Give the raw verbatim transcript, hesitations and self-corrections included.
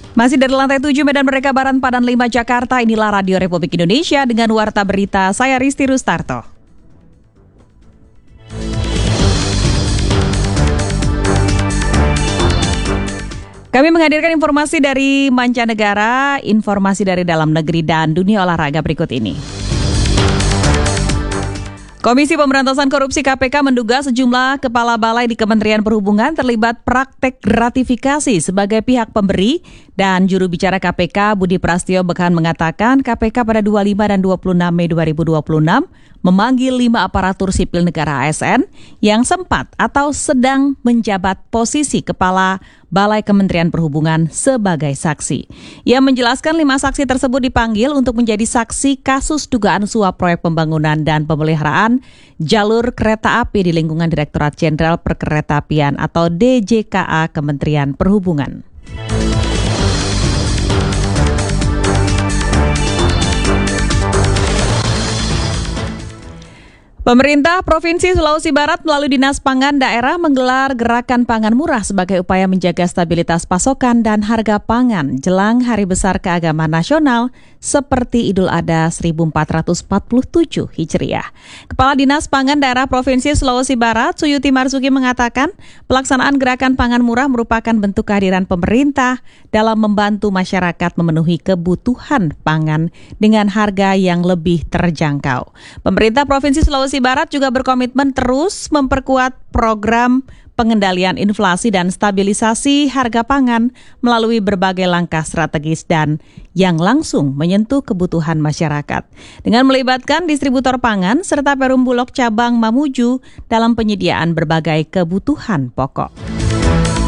Masih dari lantai tujuh Medan Merdeka Barat, Padan lima, Jakarta, inilah Radio Republik Indonesia dengan Warta Berita, saya Risti Rustarto. Kami menghadirkan informasi dari mancanegara, informasi dari dalam negeri dan dunia olahraga berikut ini. Komisi Pemberantasan Korupsi K P K menduga sejumlah kepala balai di Kementerian Perhubungan terlibat praktek gratifikasi sebagai pihak pemberi, dan juru bicara K P K Budi Prastio bahkan mengatakan K P K pada dua puluh lima dan dua puluh enam Mei dua ribu dua puluh enam memanggil lima aparatur sipil negara A S N yang sempat atau sedang menjabat posisi kepala Balai Kementerian Perhubungan sebagai saksi. Ia menjelaskan lima saksi tersebut dipanggil untuk menjadi saksi kasus dugaan suap proyek pembangunan dan pemeliharaan jalur kereta api di lingkungan Direktorat Jenderal Perkeretaapian atau D J K A Kementerian Perhubungan. Pemerintah Provinsi Sulawesi Barat melalui Dinas Pangan Daerah menggelar gerakan pangan murah sebagai upaya menjaga stabilitas pasokan dan harga pangan jelang Hari Besar Keagamaan Nasional seperti Idul Adha seribu empat ratus empat puluh tujuh Hijriah. Kepala Dinas Pangan Daerah Provinsi Sulawesi Barat, Suyuti Marzuki mengatakan pelaksanaan gerakan pangan murah merupakan bentuk kehadiran pemerintah dalam membantu masyarakat memenuhi kebutuhan pangan dengan harga yang lebih terjangkau. Pemerintah Provinsi Sulawesi Barat juga berkomitmen terus memperkuat program pengendalian inflasi dan stabilisasi harga pangan melalui berbagai langkah strategis dan yang langsung menyentuh kebutuhan masyarakat. Dengan melibatkan distributor pangan serta Perum Bulog cabang Mamuju dalam penyediaan berbagai kebutuhan pokok.